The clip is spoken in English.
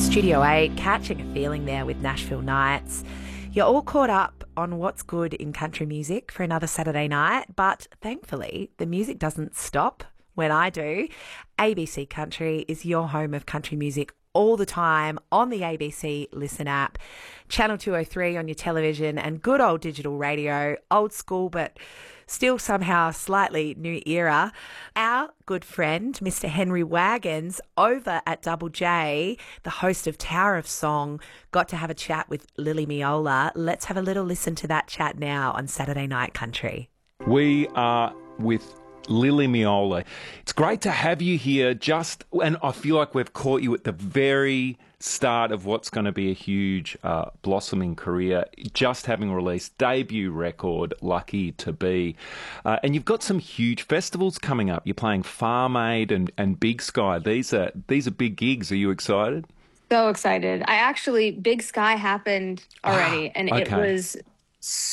Studio 8, catching a feeling there with Nashville Nights. You're all caught up on what's good in country music for another Saturday night, but thankfully the music doesn't stop when I do. ABC Country is your home of country music all the time on the ABC Listen app, Channel 203 on your television, and good old digital radio, old school but still somehow slightly new era. Our good friend, Mr. Henry Wagons, over at Double J, the host of Tower of Song, got to have a chat with Lily Miola. Let's have a little listen to that chat now on Saturday Night Country. We are with Lily Miola. It's great to have you here, and I feel like we've caught you at the very start of what's going to be a huge blossoming career, just having released debut record, Lucky to Be. And you've got some huge festivals coming up. You're playing Farm Aid and Big Sky. These are big gigs. Are you excited? So excited. Big Sky happened already, and it was